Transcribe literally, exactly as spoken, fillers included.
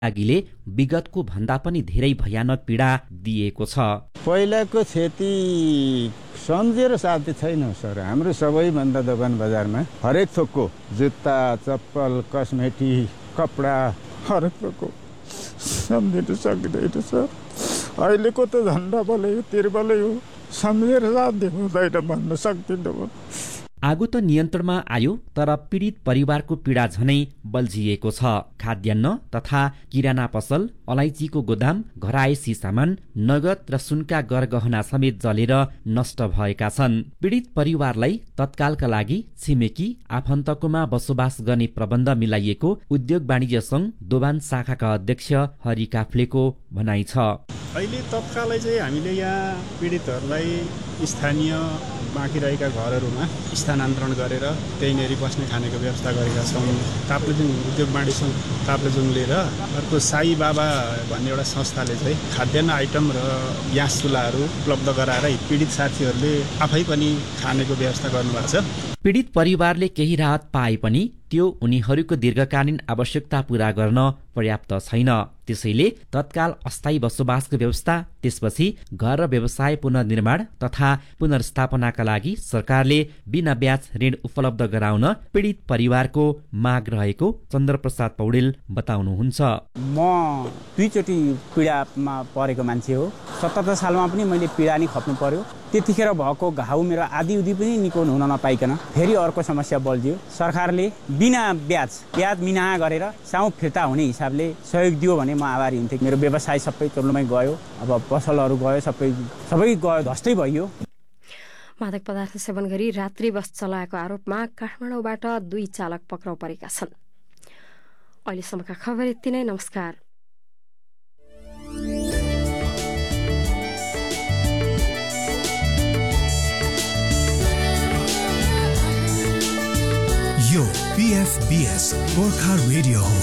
लागिले विगतको भन्दा पनि धेरै भयानक पीडा दिएको छ। पहिलाको क्षति सम्झेर साध्य छैन सर। हाम्रो सबैभन्दा दोकान बजारमा हरेक थोकको जुत्ता, चप्पल, कस्मेटिक, कपडा हरेक थोकको सम्झिन सकिँदैन सर। अहिलेको त झन्डा बलै हो, तिरबलै हो, सम्झेर साध्य हुँदैन भन्न सक्दिनँ म। आगो त नियन्त्रणमा आयो, तर पीडित परिवारको पीडा झनै बल्झिएको छ। खाद्यान्न तथा किराना पसल, अलैँचीको गोदाम, घरायसी सामान, नगद र सुनका गरगहना समेत जलेर नष्ट भएका छन्। पीडित परिवारलाई तत्कालका लागि छिमेकी आफन्तकोमा बसोबास गर्ने प्रबन्ध मिलाइएको उद्योग वाणिज्य संघ दोभान शाखाका अध्यक्ष हरि काफ्लेको भनाइ छ। अहिले तत्कालै चाहिँ हामीले यहाँ पीडितहरूलाई स्थानीय बाँकी रहेका घरहरूमा स्थानान्तरण गरेर त्यहीँनेरि बस्ने खानेको व्यवस्था गरेका छौँ। ताप्लेजुङ उद्योग वाणिज्य सङ्घ ताप्लेजुङले र अर्को साई बाबा भन्ने एउटा संस्थाले चाहिँ खाद्यान्न आइटम र ग्यास चुल्हाहरू उपलब्ध गराएर पीडित साथीहरूले आफै पनि खानेको व्यवस्था गर्नुभएको छ। पीडित परिवारले केही राहत पाए पनि त्यो उनीहरूको दीर्घकालीन आवश्यकता पूरा गर्न पर्याप्त छैन। त्यसैले तत्काल अस्थायी बसोबासको व्यवस्था, त्यसपछि घर र व्यवसाय पुनर्निर्माण तथा पुनर्स्थापनाका लागि सरकारले बिना ब्याज ऋण उपलब्ध गराउन पीडित परिवारको माग रहेको चन्द्रप्रसाद पौडेल बताउनुहुन्छ। म दुईचोटि पीडामा परेको मान्छे हो। सतहत्तर सालमा पनि मैले पीडा नि खप्नु पर्यो। त्यतिखेर भएको घाउ मेरो आधी उधी पनि निको हुन नपाइकन फेरि अर्को समस्या बल्झियो। सरकारले बिना ब्याज ब्याज मिनाहा गरेर साउ फिर्ता हुने हिसाबले सहयोग दियो भने म आभारी हुन्थेँ। मेरो व्यवसाय सबै चल्नुमै गयो, अब पसलहरू गयो, सबै सबै गयो, ध्वस्तै भयो। मादक पदार्थ सेवन गरी रात्रि बस चलाएको आरोपमा काठमाडौँबाट दुई चालक पक्राउ परेका छन्। अहिलेसम्मका खबर यति नै। नमस्कार। यो पीएफबीएस गोर्खा रेडियो हो।